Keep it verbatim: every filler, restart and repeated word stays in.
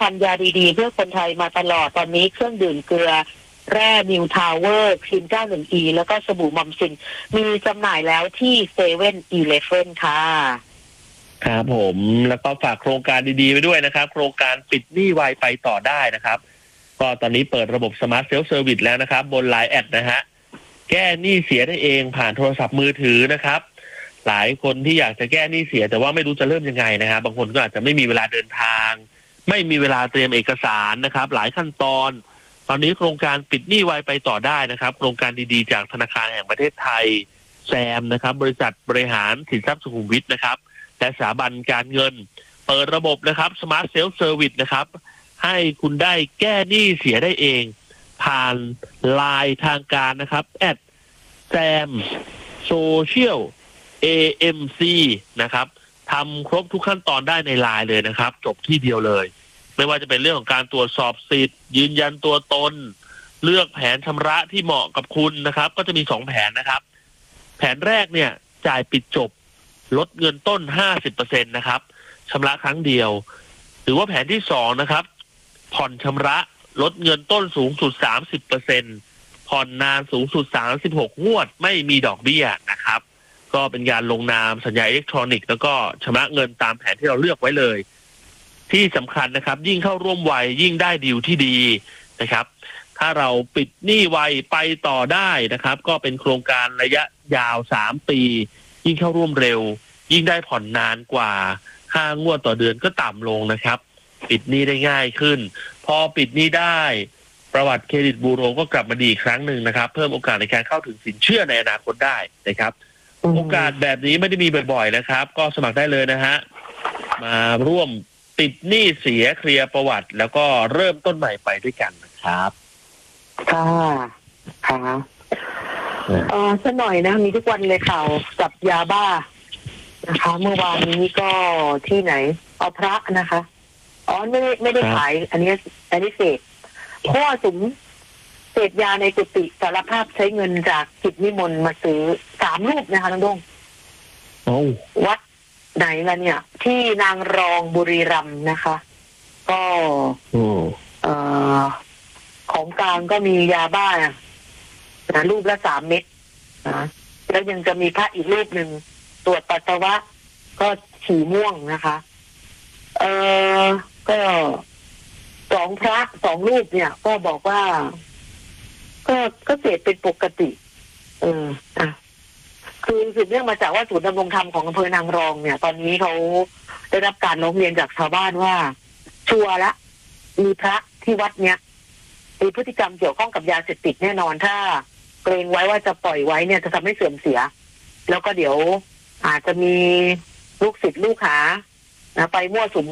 ทำยาดีๆเพื่อคนไทยมาตลอดตอนนี้เครื่องดื่มเกลือแร่นิวทาวเวอร์ครีม เก้าสิบ อี แล้วก็สบู่มัมซินมีจำหน่ายแล้วที่เซเว่นอีเลฟเว่นค่ะครับผมแล้วก็ฝากโครงการดีๆไว้ด้วยนะครับโครงการปิดหนี้ไวไปต่อได้นะครับก็ตอนนี้เปิดระบบสมาร์ทเซลฟ์เซอร์วิสแล้วนะครับบน ไลน์ แอดนะฮะแก้หนี้เสียได้เองผ่านโทรศัพท์มือถือนะครับหลายคนที่อยากจะแก้หนี้เสียแต่ว่าไม่รู้จะเริ่มยังไงนะครับบางคนก็อาจจะไม่มีเวลาเดินทางไม่มีเวลาเตรียมเอกสารนะครับหลายขั้นตอนตอนนี้โครงการปิดหนี้ไวไปต่อได้นะครับโครงการดีๆจากธนาคารแห่งประเทศไทยแซมนะครับบริษัทบริหารสินทรัพย์สุขุมวิทนะครับและสถาบันการเงินเปิดระบบนะครับ Smart Self Service นะครับให้คุณได้แก้หนี้เสียได้เองผ่านไลน์ทางการนะครับแอดแซมโซเชียล เอ เอ็ม ซี นะครับทำครบทุกขั้นตอนได้ในไลน์เลยนะครับจบที่เดียวเลยไม่ว่าจะเป็นเรื่องของการตรวจสอบสิทธิ์ยืนยันตัวตนเลือกแผนชำระที่เหมาะกับคุณนะครับก็จะมีสองแผนนะครับแผนแรกเนี่ยจ่ายปิดจบลดเงินต้น ห้าสิบเปอร์เซ็นต์ นะครับชำระครั้งเดียวหรือว่าแผนที่สองนะครับผ่อนชำระลดเงินต้นสูงสุด สามสิบเปอร์เซ็นต์ ผ่อนนานสูงสุดสามสิบหกงวดไม่มีดอกเบี้ยนะครับก็เป็นการลงนามสัญญาอิเล็กทรอนิกส์แล้วก็ชำระเงินตามแผนที่เราเลือกไว้เลยที่สำคัญนะครับยิ่งเข้าร่วมไวยิ่งได้ดีลที่ดีนะครับถ้าเราปิดหนี้ไวไปต่อได้นะครับก็เป็นโครงการระยะยาวสามปียิ่งเข้าร่วมเร็วยิ่งได้ผ่อนนานกว่าค่างวดต่อเดือนก็ต่ำลงนะครับปิดหนี้ได้ง่ายขึ้นพอปิดหนี้ได้ประวัติเครดิตบูโรก็กลับมาดีอีกครั้งหนึ่งนะครับเพิ่มโอกาสในการเข้าถึงสินเชื่อในอนาคตได้นะครับโอกาสแบบนี้ไม่ได้มีบ่อยๆนะครับก็สมัครได้เลยนะฮะมาร่วมปิดหนี้เสียเคลียร์ประวัติแล้วก็เริ่มต้นใหม่ไปด้วยกันนะครับค่ะค่ะเออสักหน่อยนะมีทุกวันเลยข่าวจับยาบ้านะคะเมื่อวานนี้ก็ที่ไหนเอาพระนะคะอ๋อไม่ได้ไม่ได้ขายอันนี้อันนี้เสพพ่อสุมเสพยาในกุฏิสารภาพใช้เงินจากกิจนิมนต์มาซื้อสามรูปนะคะน้องดงโอ้วัดไหนล่ะเนี่ยที่นางรองบุรีรัมย์นะคะก็เอ่อของกลางก็มียาบ้านะรูปละสามเม็ดนะแล้วยังจะมีพระอีกรูปหนึ่งตรวจปัสสาวะก็ฉี่ม่วงนะคะเออก็สองพระสองรูปเนี่ยก็บอกว่าก็ก็เสพเป็นปกติเอออ่ะคือสืบเนื่องมาจากว่าศูนย์ดำรงธรรมของอำเภอนางรองเนี่ยตอนนี้เขาได้รับการร้องเรียนจากชาวบ้านว่าชัวร์ละมีพระที่วัดเนี้ยมีพฤติกรรมเกี่ยวข้องกับยาเสพติดแน่นอนถ้าเกรงไว้ว่าจะปล่อยไว้เนี่ยจะทำให้เสื่อมเสียแล้วก็เดี๋ยวอาจจะมีลูกศิษย์ลูกหานะไปมั่วสุม